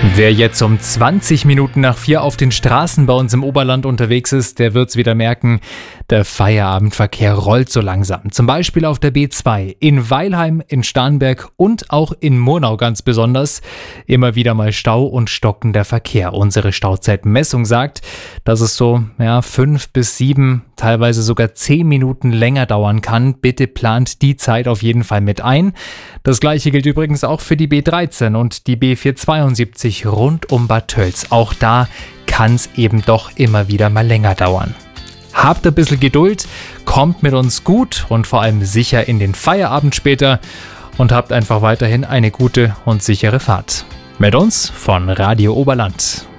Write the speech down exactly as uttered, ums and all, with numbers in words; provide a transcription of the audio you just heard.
Wer jetzt um zwanzig Minuten nach vier auf den Straßen bei uns im Oberland unterwegs ist, der wird's wieder merken, der Feierabendverkehr rollt so langsam. Zum Beispiel auf der B zwei, in Weilheim, in Starnberg und auch in Murnau ganz besonders. Immer wieder mal Stau und stockender Verkehr. Unsere Stauzeitmessung sagt, dass es so ja, fünf bis sieben, teilweise sogar zehn Minuten länger dauern kann. Bitte plant die Zeit auf jeden Fall mit ein. Das gleiche gilt übrigens auch für die B dreizehn und die B vierhundertzweiundsiebzig rund um Bad Tölz. Auch da kann es eben doch immer wieder mal länger dauern. Habt ein bisschen Geduld, kommt mit uns gut und vor allem sicher in den Feierabend später und habt einfach weiterhin eine gute und sichere Fahrt. Mit uns von Radio Oberland.